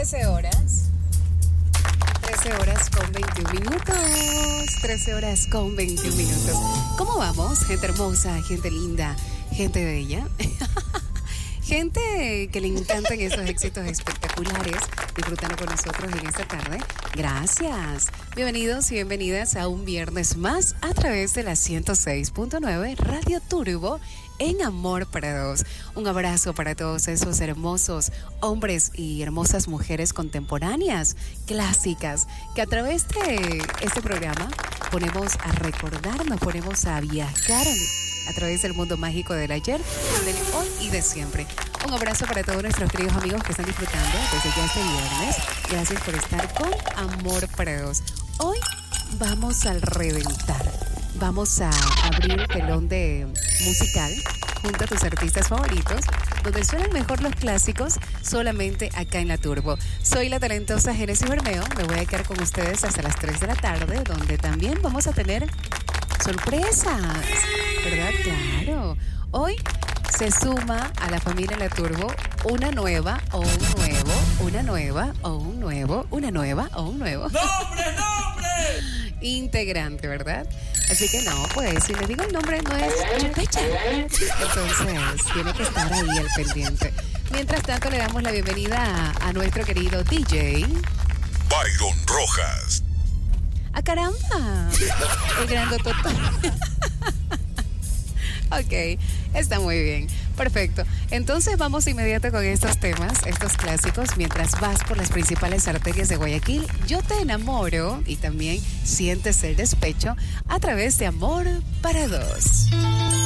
13 horas. 13 horas con 21 minutos. 13 horas con 21 minutos. ¿Cómo vamos? Gente hermosa, gente linda, gente bella. Gente que le encantan esos éxitos espectaculares, disfrutando con nosotros en esta tarde. Gracias. Bienvenidos y bienvenidas a un viernes más a través de la 106.9 Radio Turbo en Amor para Dos. Un abrazo para todos esos hermosos hombres y hermosas mujeres contemporáneas, clásicas, que a través de este programa ponemos a recordarnos, ponemos a viajar a través del mundo mágico del ayer, del hoy y de siempre. Un abrazo para todos nuestros queridos amigos que están disfrutando desde ya este viernes. Gracias por estar con Amor para Dos. Hoy vamos a reventar. Vamos a abrir el telón de musical junto a tus artistas favoritos, donde suenan mejor los clásicos, solamente acá en la Turbo. Soy la talentosa Génesis Bermeo. Me voy a quedar con ustedes hasta las 3 de la tarde, donde también vamos a tener sorpresas, ¿verdad? Claro. Hoy se suma a la familia La Turbo una nueva o un nuevo, una nueva o un nuevo, una nueva o un nuevo. ¡Nombre, nombre! Integrante, ¿verdad? Así que no, pues si le digo el nombre no es fecha. Entonces tiene que estar ahí al pendiente. Mientras tanto le damos la bienvenida a nuestro querido DJ Byron Rojas. ¡Ah, caramba! El grandototó. Ok, está muy bien. Perfecto. Entonces vamos inmediato con estos temas, estos clásicos. Mientras vas por las principales arterias de Guayaquil, yo te enamoro y también sientes el despecho a través de Amor para Dos.